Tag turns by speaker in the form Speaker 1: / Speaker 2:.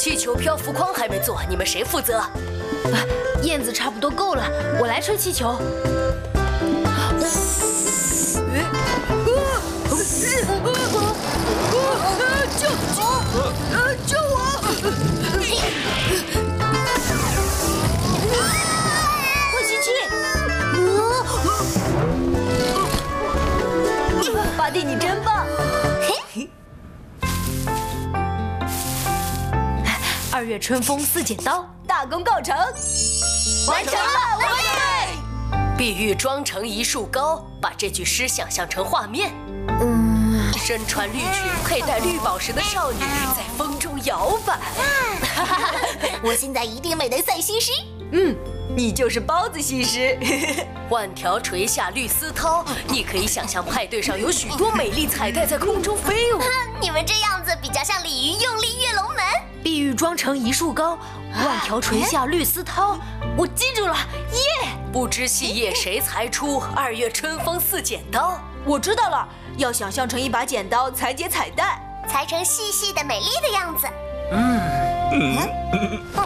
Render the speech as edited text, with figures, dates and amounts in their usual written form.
Speaker 1: 气球漂浮框还没做，你们谁负责？
Speaker 2: 燕子差不多够了，我来吹气球。
Speaker 1: 救我！
Speaker 2: 快吸气！巴蒂，你真棒！2月春风4剪刀，大功告成，
Speaker 1: 完成了，完成！碧玉妆成一树高，把这句诗想象成画面。身穿绿裙、佩戴绿宝石的少女在风中摇摆。
Speaker 3: 我现在一定美得赛西施。
Speaker 2: 你就是包子西施。
Speaker 1: 万条垂下绿丝绦，你可以想象派对上有许多美丽彩带在空中飞舞。
Speaker 3: 你们这样子比较像鲤鱼用力跃龙门。
Speaker 2: 碧玉妆成一树高，万条垂下绿丝绦。我记住了，耶！
Speaker 1: 不知细叶谁裁出？2月春风4剪刀。
Speaker 2: 我知道了，要想象成一把剪刀裁解彩带，
Speaker 3: 裁成细细的美丽的样子。